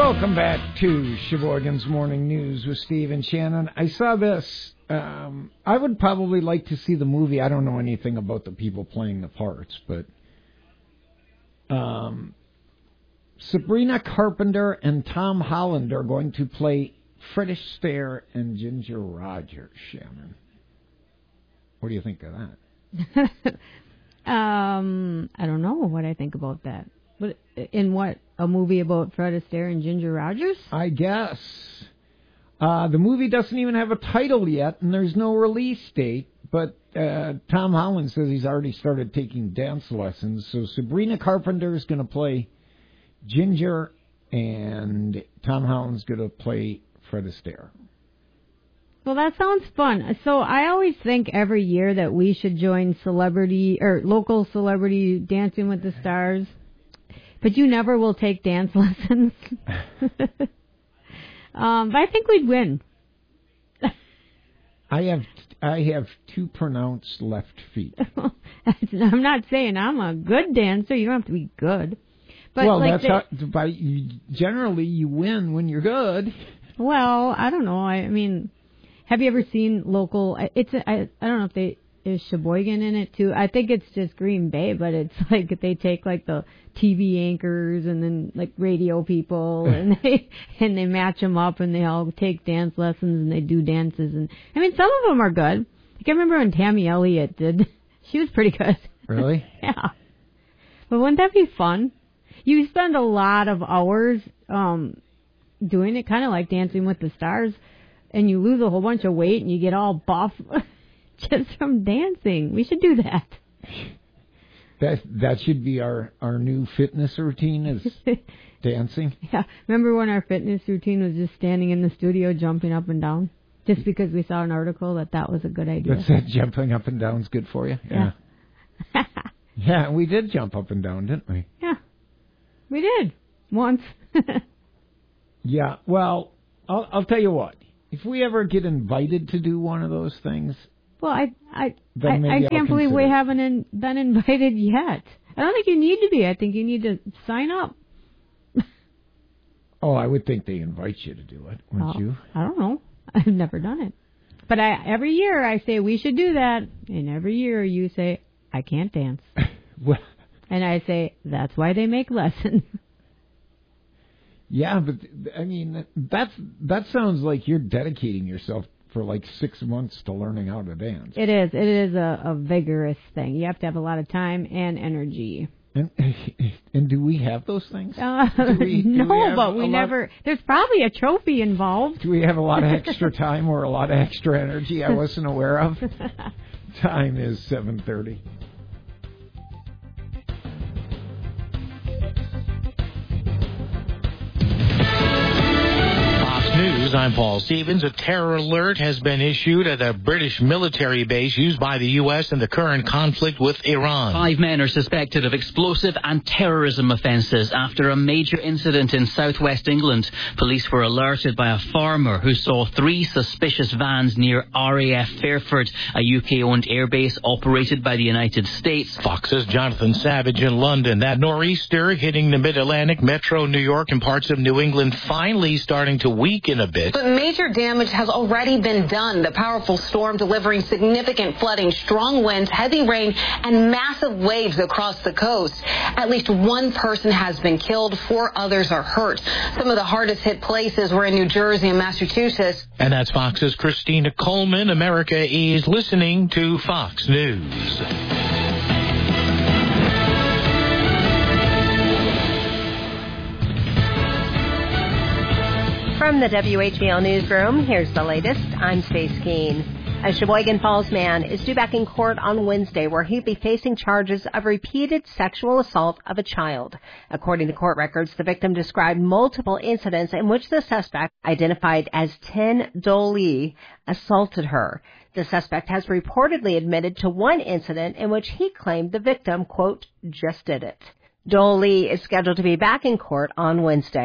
Welcome back to Sheboygan's Morning News with Steve and Shannon. I saw this. I would probably like to see the movie. I don't know anything about the people playing the parts, but Sabrina Carpenter and Tom Holland are going to play Fred Astaire and Ginger Rogers, Shannon. What do you think of that? I don't know what I think about that. But in what? A movie about Fred Astaire and Ginger Rogers? I guess. The movie doesn't even have a title yet, and there's no release date. But Tom Holland says he's already started taking dance lessons. So Sabrina Carpenter is going to play Ginger, and Tom Holland's going to play Fred Astaire. Well, that sounds fun. So I always think every year that we should join local celebrity Dancing with the Stars. But you never will take dance lessons. But I think we'd win. I have too pronounced left feet. I'm not saying I'm a good dancer. You don't have to be good. But well, like generally you win when you're good. Well, I don't know. I mean, have you ever seen local? I don't know if is Sheboygan in it too. I think it's just Green Bay, but it's like they take like the TV anchors and then like radio people and they match them up and they all take dance lessons and they do dances, and I mean some of them are good. I can remember when Tammy Elliott did. She was pretty good. Really? Yeah. But wouldn't that be fun? You spend a lot of hours doing it, kind of like Dancing with the Stars, and you lose a whole bunch of weight and you get all buff. Just from dancing. We should do that. That should be our new fitness routine is dancing. Yeah. Remember when our fitness routine was just standing in the studio jumping up and down? Just because we saw an article that was a good idea. That said jumping up and down is good for you? Yeah. Yeah, we did jump up and down, didn't we? Yeah. We did. Once. Yeah. Well, I'll tell you what. If we ever get invited to do one of those things... Well, I can't believe we haven't been invited yet. I don't think you need to be. I think you need to sign up. Oh, I would think they invite you to do it, wouldn't you? I don't know. I've never done it. But every year I say we should do that, and every year you say, I can't dance. Well, and I say, that's why they make lessons. Yeah, but, I mean, that sounds like you're dedicating yourself for like 6 months to learning how to dance. It is. It is a vigorous thing. You have to have a lot of time and energy. And do we have those things? No, but we never... There's probably a trophy involved. Do we have a lot of extra time or a lot of extra energy I wasn't aware of? Time is 7:30. News, I'm Paul Stevens. A terror alert has been issued at a British military base used by the U.S. in the current conflict with Iran. 5 men are suspected of explosive and terrorism offences after a major incident in southwest England. Police were alerted by a farmer who saw 3 suspicious vans near RAF Fairford, a UK-owned airbase operated by the United States. Fox's Jonathan Savage in London. That nor'easter hitting the mid-Atlantic, metro New York, and parts of New England finally starting to weaken a bit. But major damage has already been done. The powerful storm delivering significant flooding, strong winds, heavy rain, and massive waves across the coast. At least 1 person has been killed. 4 others are hurt. Some of the hardest hit places were in New Jersey and Massachusetts. And that's Fox's Christina Coleman. America is listening to Fox News. From the WHBL Newsroom, here's the latest. I'm Stace Keene. A Sheboygan Falls man is due back in court on Wednesday where he'll be facing charges of repeated sexual assault of a child. According to court records, the victim described multiple incidents in which the suspect, identified as Tin Do Lee, assaulted her. The suspect has reportedly admitted to one incident in which he claimed the victim, quote, just did it. Do Lee is scheduled to be back in court on Wednesday.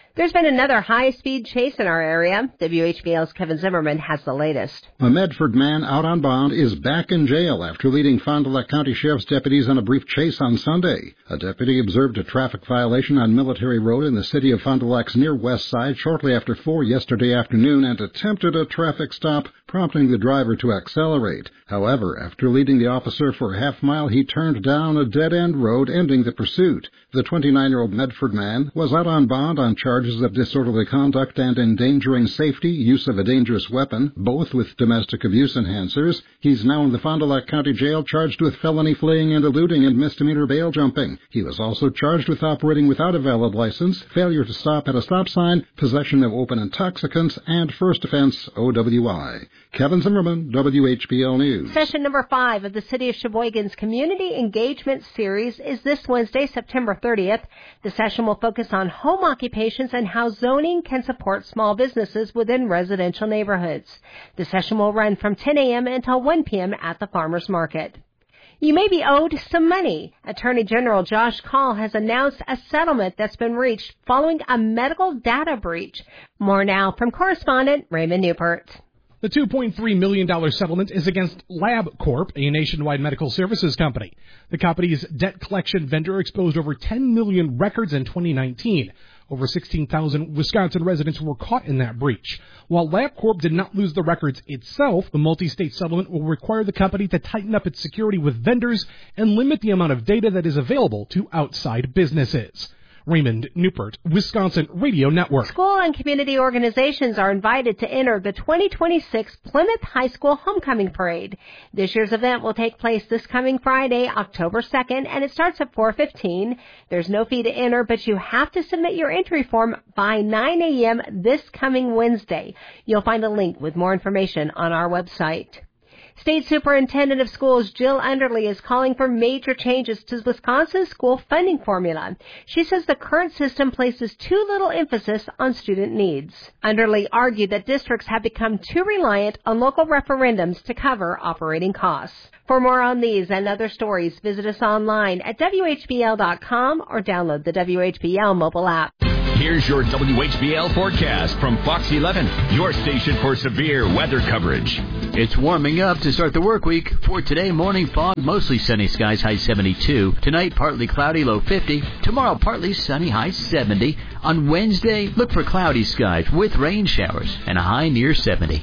There's been another high-speed chase in our area. WHBL's Kevin Zimmerman has the latest. A Medford man out on bond is back in jail after leading Fond du Lac County Sheriff's deputies on a brief chase on Sunday. A deputy observed a traffic violation on Military Road in the city of Fond du Lac's near west side shortly after 4 yesterday afternoon and attempted a traffic stop, prompting the driver to accelerate. However, after leading the officer for a half mile, he turned down a dead-end road, ending the pursuit. The 29-year-old Medford man was out on bond on charges of disorderly conduct and endangering safety, use of a dangerous weapon, both with domestic abuse enhancers. He's now in the Fond du Lac County Jail charged with felony fleeing and eluding and misdemeanor bail jumping. He was also charged with operating without a valid license, failure to stop at a stop sign, possession of open intoxicants, and first offense OWI. Kevin Zimmerman, WHBL News. Session number 5 of the City of Sheboygan's Community Engagement Series is this Wednesday, September 30th. The session will focus on home occupations and how zoning can support small businesses within residential neighborhoods. The session will run from 10 a.m. until 1 p.m. at the Farmers Market. You may be owed some money. Attorney General Josh Kaul has announced a settlement that's been reached following a medical data breach. More now from correspondent Raymond Newport. The $2.3 million settlement is against LabCorp, a nationwide medical services company. The company's debt collection vendor exposed over 10 million records in 2019. Over 16,000 Wisconsin residents were caught in that breach. While LabCorp did not lose the records itself, the multi-state settlement will require the company to tighten up its security with vendors and limit the amount of data that is available to outside businesses. Raymond Newport, Wisconsin Radio Network. School and community organizations are invited to enter the 2026 Plymouth High School Homecoming Parade. This year's event will take place this coming Friday, October 2nd, and it starts at 4:15. There's no fee to enter, but you have to submit your entry form by 9 a.m. this coming Wednesday. You'll find a link with more information on our website. State Superintendent of Schools Jill Underly is calling for major changes to Wisconsin's school funding formula. She says the current system places too little emphasis on student needs. Underly argued that districts have become too reliant on local referendums to cover operating costs. For more on these and other stories, visit us online at WHBL.com or download the WHBL mobile app. Here's your WHBL forecast from Fox 11, your station for severe weather coverage. It's warming up to start the work week. For today, morning fog, mostly sunny skies, high 72. Tonight, partly cloudy, low 50. Tomorrow, partly sunny, high 70. On Wednesday, look for cloudy skies with rain showers and a high near 70.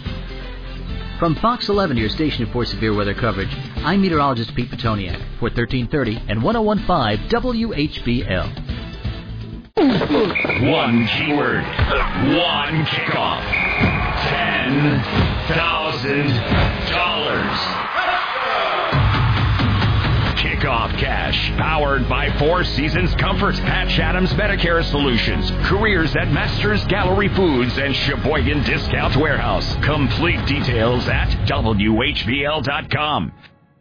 From Fox 11, your station for severe weather coverage, I'm meteorologist Pete Petoniak for 1330 and 1015 WHBL. One keyword, one kickoff, $10,000. Kickoff cash, powered by Four Seasons Comfort, Patch Adams Medicare Solutions, careers at Masters Gallery Foods and Sheboygan Discount Warehouse. Complete details at WHBL.com.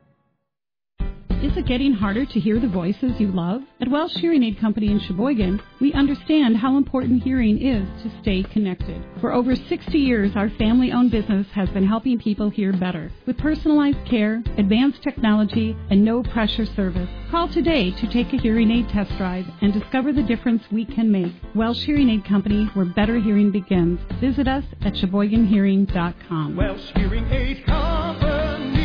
Is it getting harder to hear the voices you love? At Welsh Hearing Aid Company in Sheboygan, we understand how important hearing is to stay connected. For over 60 years, our family-owned business has been helping people hear better. With personalized care, advanced technology, and no-pressure service. Call today to take a hearing aid test drive and discover the difference we can make. Welsh Hearing Aid Company, where better hearing begins. Visit us at SheboyganHearing.com. Welsh Hearing Aid Company.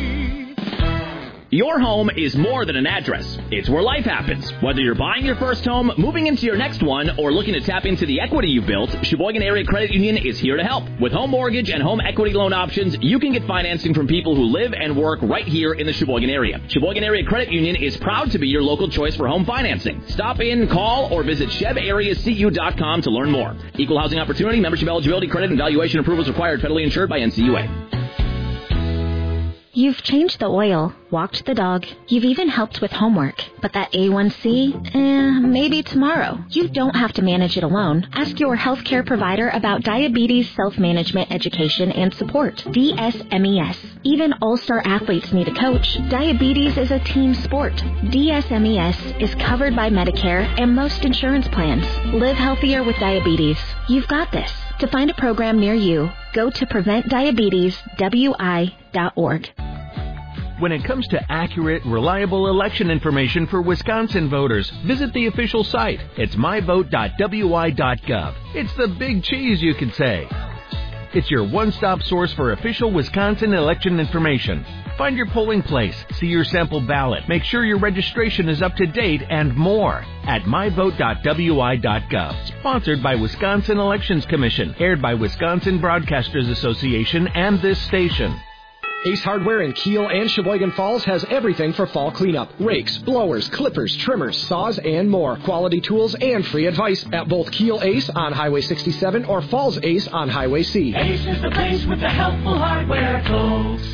Your home is more than an address. It's where life happens. Whether you're buying your first home, moving into your next one, or looking to tap into the equity you've built, Sheboygan Area Credit Union is here to help. With home mortgage and home equity loan options, you can get financing from people who live and work right here in the Sheboygan area. Sheboygan Area Credit Union is proud to be your local choice for home financing. Stop in, call, or visit ShebAreaCU.com to learn more. Equal housing opportunity, membership eligibility, credit, and valuation approvals required, federally insured by NCUA. You've changed the oil, walked the dog, you've even helped with homework. But that A1C, maybe tomorrow. You don't have to manage it alone. Ask your healthcare provider about diabetes self-management education and support, DSMES. Even all-star athletes need a coach. Diabetes is a team sport. DSMES is covered by Medicare and most insurance plans. Live healthier with diabetes. You've got this. To find a program near you, go to PreventDiabetesWI.org. when it comes to accurate, reliable election information for Wisconsin voters. Visit the official site. It's myvote.wi.gov. It's the big cheese, you could say. It's your one-stop source for official Wisconsin election information. Find your polling place, see your sample ballot, make sure your registration is up to date, and more at myvote.wi.gov. Sponsored by Wisconsin Elections Commission, aired by Wisconsin Broadcasters Association and this station. Ace Hardware in Kiel and Sheboygan Falls has everything for fall cleanup. Rakes, blowers, clippers, trimmers, saws, and more. Quality tools and free advice at both Kiel Ace on Highway 67 or Falls Ace on Highway C. Ace is the place with the helpful hardware, folks.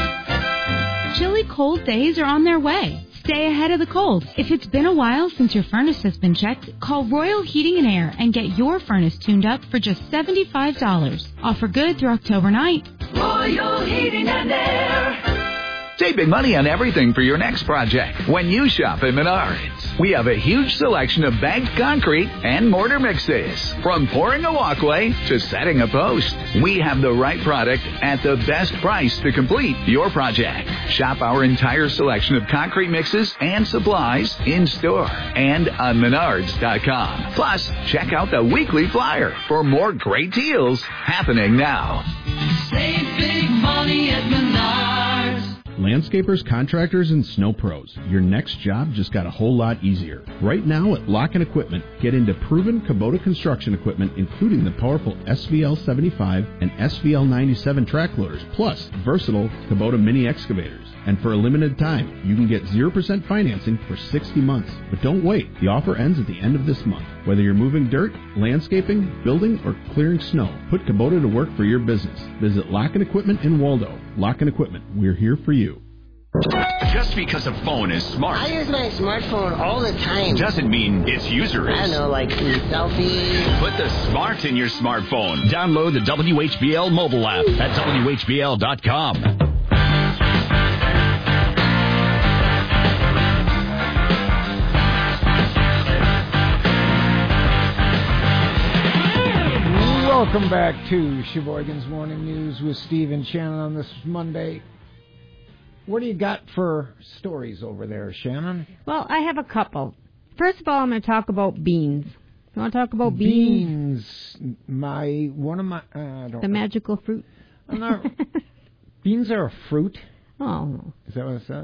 Chilly cold days are on their way. Stay ahead of the cold. If it's been a while since your furnace has been checked, call Royal Heating and Air and get your furnace tuned up for just $75. Offer good through October 9th. Royal Heating and Air. Save big money on everything for your next project when you shop at Menards. We have a huge selection of bagged concrete and mortar mixes. From pouring a walkway to setting a post, we have the right product at the best price to complete your project. Shop our entire selection of concrete mixes and supplies in store and on Menards.com. Plus, check out the weekly flyer for more great deals happening now. Save big money at Menards. Landscapers, contractors, and snow pros. Your next job just got a whole lot easier. Right now at Lock-In Equipment, get into proven Kubota construction equipment, including the powerful SVL 75 and SVL 97 track loaders, plus versatile Kubota mini excavators. And for a limited time, you can get 0% financing for 60 months. But don't wait. The offer ends at the end of this month. Whether you're moving dirt, landscaping, building, or clearing snow, put Kubota to work for your business. Visit Lock-In Equipment in Waldo. Lock-In Equipment. We're here for you. Just because a phone is smart. I use my smartphone all the time. Doesn't mean its user is. I don't know, like selfies. Put the smart in your smartphone. Download the WHBL mobile app at WHBL.com. Welcome back to Sheboygan's Morning News with Steve and Shannon on this Monday. What do you got for stories over there, Shannon? Well, I have a couple. First of all, I'm going to talk about beans. You want to talk about beans? The magical fruit. Beans are a fruit. Oh. Is that what it says?